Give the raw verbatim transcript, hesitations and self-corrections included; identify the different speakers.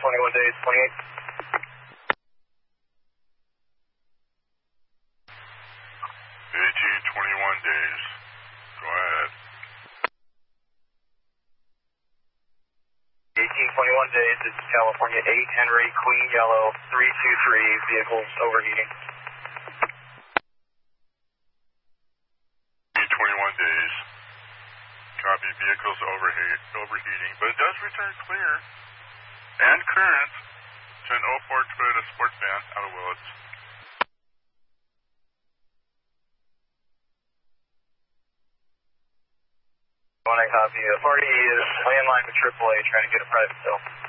Speaker 1: twenty-one days, twenty-eight.
Speaker 2: eighteen, twenty-one days. Go ahead.
Speaker 1: eighteen, twenty-one days, this is California eight, Henry, Queen Yellow, three two three, vehicles overheating.
Speaker 2: eighteen, twenty-one days. Copy, vehicles overheat, overheating, but it does return clear and current to an oh four Toyota Sports Van out of Willits.
Speaker 1: When I copy, the party is landline with triple A trying to get a private cell.